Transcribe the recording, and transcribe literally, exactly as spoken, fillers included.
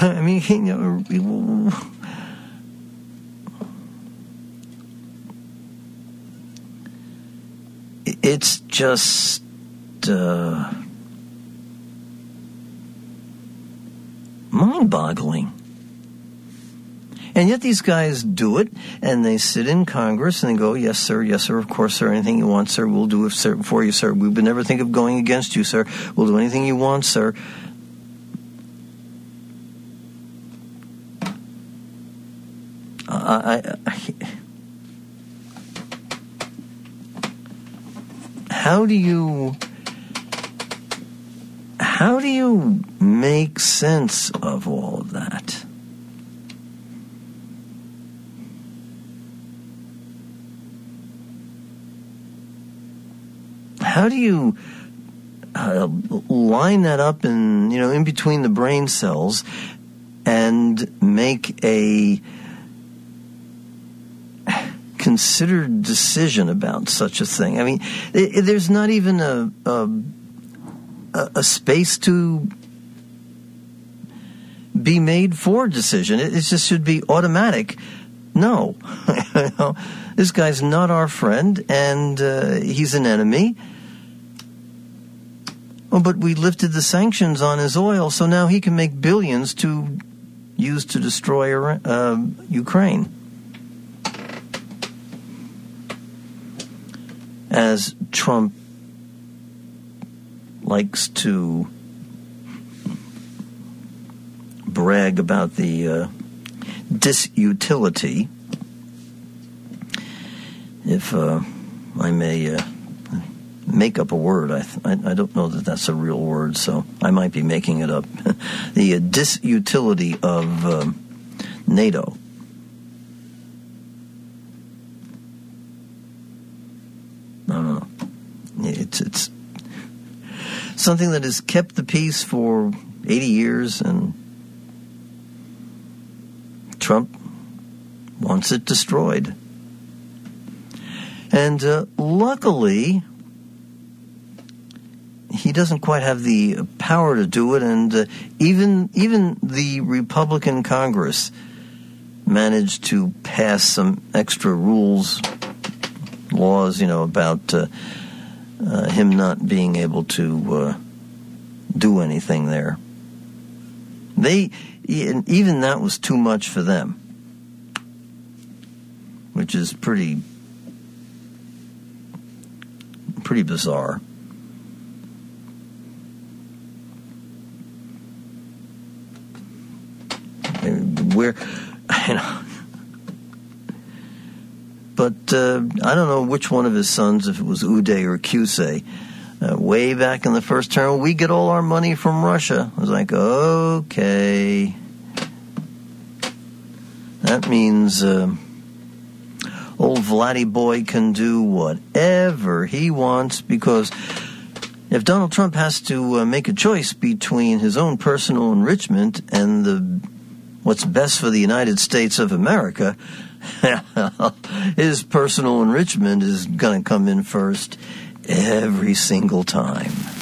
I mean, you know, it's just uh, mind-boggling. And yet these guys do it, and they sit in Congress and they go, yes, sir, yes, sir, of course, sir, anything you want, sir, we'll do it sir, for you, sir. We would never think of going against you, sir. We'll do anything you want, sir. I, I, I, how do you, how do you make sense of all of that? How do you uh, line that up in, you know, in between the brain cells and make a considered decision about such a thing? I mean, it, it, there's not even a, a a space to be made for a decision. It, it just should be automatic. No, this guy's not our friend, and uh, he's an enemy. Oh, but we lifted the sanctions on his oil, so now he can make billions to use to destroy uh, Ukraine. As Trump likes to brag about the uh, disutility, if uh, I may uh, make up a word. I, th- I I don't know that that's a real word, so I might be making it up. The uh, disutility of uh, NATO. I don't know. It's it's something that has kept the peace for eighty years, and Trump wants it destroyed. And uh, luckily, he doesn't quite have the power to do it, and uh, even even the Republican Congress managed to pass some extra rules, laws, you know, about uh, uh, him not being able to uh, do anything there. They even that was too much for them, which is pretty pretty bizarre. Where, you know, but uh, I don't know which one of his sons, if it was Uday or Qusay, uh, way back in the first term, we get all our money from Russia. I was like, okay, that means uh, old Vladdy boy can do whatever he wants, because if Donald Trump has to uh, make a choice between his own personal enrichment and the what's best for the United States of America, his personal enrichment is going to come in first every single time.